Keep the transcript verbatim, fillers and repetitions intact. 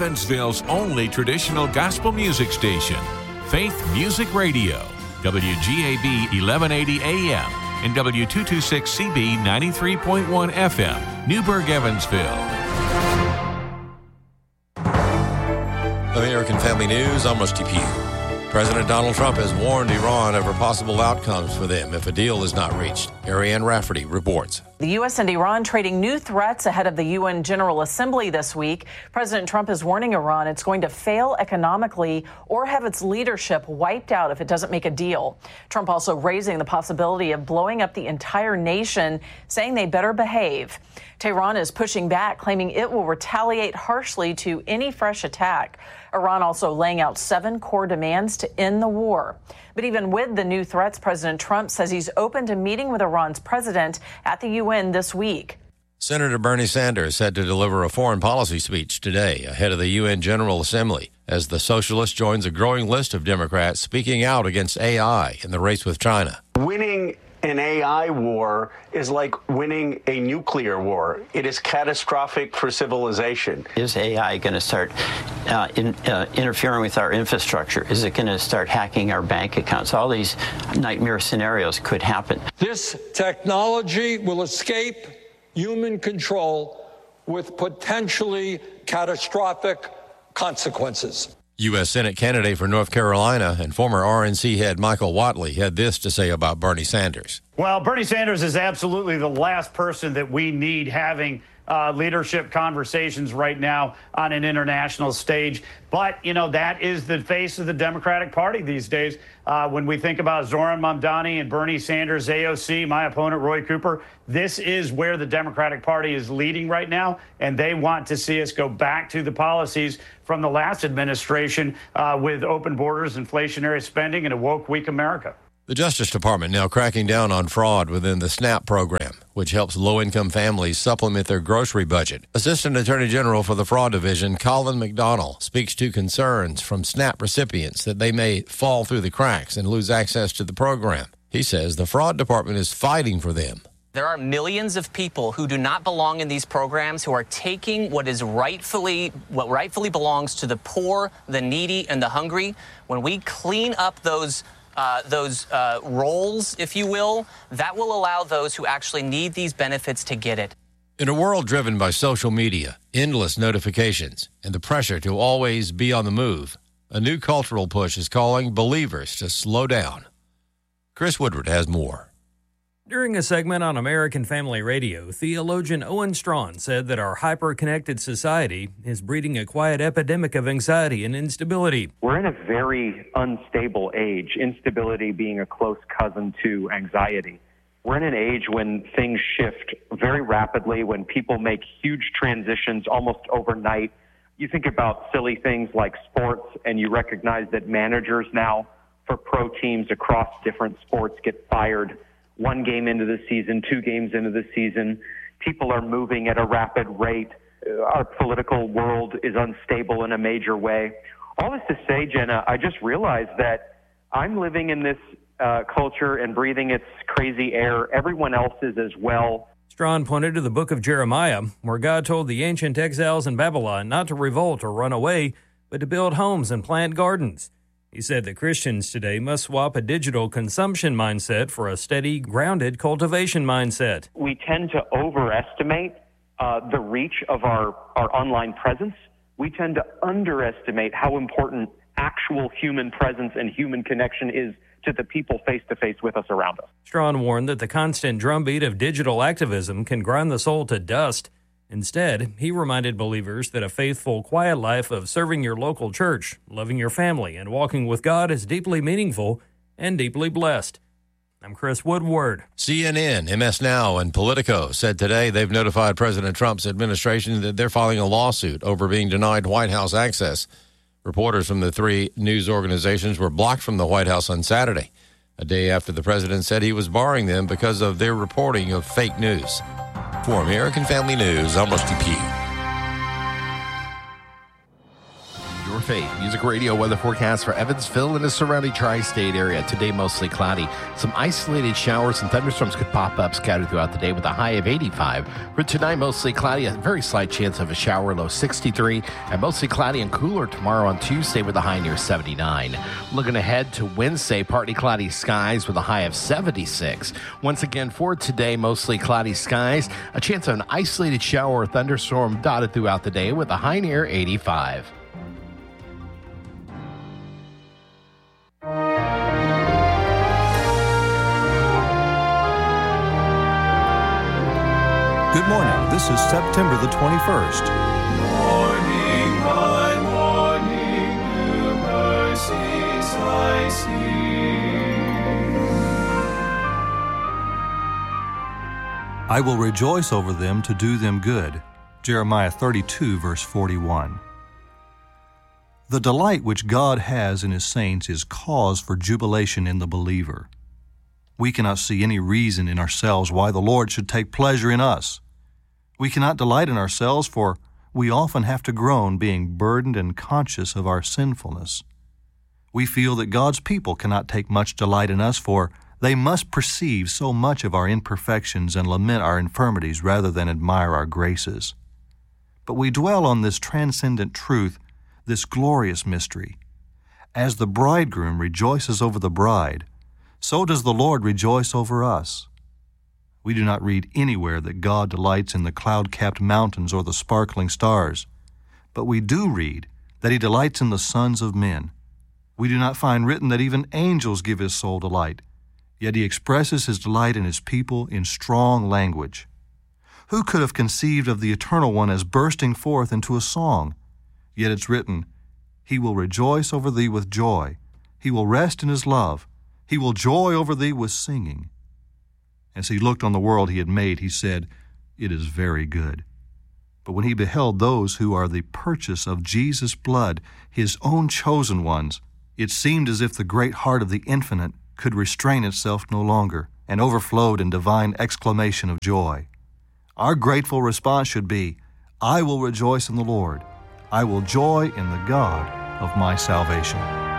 Evansville's only traditional gospel music station, Faith Music Radio, W G A B eleven eighty A M and W two twenty-six C B ninety-three point one F M, Newburgh, Evansville. American Family News, I'm Rusty Pugh. President Donald Trump has warned Iran over possible outcomes for them if a deal is not reached. Ariane Rafferty reports. The U S and Iran trading new threats ahead of the U N General Assembly this week. President Trump is warning Iran it's going to fail economically or have its leadership wiped out if it doesn't make a deal. Trump also raising the possibility of blowing up the entire nation, saying they better behave. Tehran is pushing back, claiming it will retaliate harshly to any fresh attack. Iran also laying out seven core demands to end the war. But even with the new threats, President Trump says he's open to meeting with Iran's president at the U N this week. Senator Bernie Sanders had to deliver a foreign policy speech today ahead of the U N General Assembly as the socialist joins a growing list of Democrats speaking out against A I in the race with China. Winning an A I war is like winning a nuclear war. It is catastrophic for civilization. Is A I going to start uh, in, uh, interfering with our infrastructure? Is it going to start hacking our bank accounts? All these nightmare scenarios could happen. This technology will escape human control with potentially catastrophic consequences. U S. Senate candidate for North Carolina and former R N C head Michael Whatley had this to say about Bernie Sanders. Well, Bernie Sanders is absolutely the last person that we need having uh, leadership conversations right now on an international stage. But, you know, that is the face of the Democratic Party these days. Uh, when we think about Zoran Mamdani and Bernie Sanders, A O C, my opponent, Roy Cooper, this is where the Democratic Party is leading right now. And they want to see us go back to the policies from the last administration uh, with open borders, inflationary spending, and a woke, weak America. The Justice Department now cracking down on fraud within the SNAP program, which helps low-income families supplement their grocery budget. Assistant Attorney General for the Fraud Division, Colin McDonnell, speaks to concerns from SNAP recipients that they may fall through the cracks and lose access to the program. He says the Fraud Department is fighting for them. There are millions of people who do not belong in these programs who are taking what is rightfully what rightfully belongs to the poor, the needy, and the hungry. When we clean up those Uh, those uh, roles, if you will, that will allow those who actually need these benefits to get it. In a world driven by social media, endless notifications, and the pressure to always be on the move, a new cultural push is calling believers to slow down. Chris Woodward has more. During a segment on American Family Radio, theologian Owen Strachan said that our hyper-connected society is breeding a quiet epidemic of anxiety and instability. We're in a very unstable age, instability being a close cousin to anxiety. We're in an age when things shift very rapidly, when people make huge transitions almost overnight. You think about silly things like sports, and you recognize that managers now for pro teams across different sports get fired one game into the season, two games into the season. People are moving at a rapid rate. Our political world is unstable in a major way. All this to say, Jenna, I just realized that I'm living in this uh, culture and breathing its crazy air. Everyone else is as well. Strachan pointed to the book of Jeremiah, where God told the ancient exiles in Babylon not to revolt or run away, but to build homes and plant gardens. He said that Christians today must swap a digital consumption mindset for a steady, grounded cultivation mindset. We tend to overestimate uh, the reach of our, our online presence. We tend to underestimate how important actual human presence and human connection is to the people face-to-face with us around us. Strachan warned that the constant drumbeat of digital activism can grind the soul to dust. Instead, he reminded believers that a faithful, quiet life of serving your local church, loving your family, and walking with God is deeply meaningful and deeply blessed. I'm Chris Woodward. C N N, M S Now, and Politico said today they've notified President Trump's administration that they're filing a lawsuit over being denied White House access. Reporters from the three news organizations were blocked from the White House on Saturday, a day after the president said he was barring them because of their reporting of fake news. For American Family News, I'm Rusty Pugh. You're Faith Music Radio weather forecast for Evansville and the surrounding tri-state area. Today, mostly cloudy. Some isolated showers and thunderstorms could pop up scattered throughout the day with a high of eighty-five. For tonight, mostly cloudy, a very slight chance of a shower, low sixty-three. And mostly cloudy and cooler tomorrow on Tuesday with a high near seventy-nine. Looking ahead to Wednesday, partly cloudy skies with a high of seventy-six. Once again, for today, mostly cloudy skies, a chance of an isolated shower or thunderstorm dotted throughout the day with a high near eighty-five. Good morning. This is September the twenty-first. Morning by morning, new mercies I see. I will rejoice over them to do them good. Jeremiah thirty-two, verse forty-one. The delight which God has in His saints is cause for jubilation in the believer. We cannot see any reason in ourselves why the Lord should take pleasure in us. We cannot delight in ourselves, for we often have to groan, being burdened and conscious of our sinfulness. We feel that God's people cannot take much delight in us, for they must perceive so much of our imperfections and lament our infirmities rather than admire our graces. But we dwell on this transcendent truth, this glorious mystery. As the bridegroom rejoices over the bride, so does the Lord rejoice over us. We do not read anywhere that God delights in the cloud-capped mountains or the sparkling stars, but we do read that He delights in the sons of men. We do not find written that even angels give His soul delight, yet He expresses His delight in His people in strong language. Who could have conceived of the Eternal One as bursting forth into a song? Yet it's written, He will rejoice over thee with joy. He will rest in His love. He will joy over thee with singing. As He looked on the world He had made, He said, It is very good. But when He beheld those who are the purchase of Jesus' blood, His own chosen ones, it seemed as if the great heart of the Infinite could restrain itself no longer and overflowed in divine exclamation of joy. Our grateful response should be, I will rejoice in the Lord. I will joy in the God of my salvation.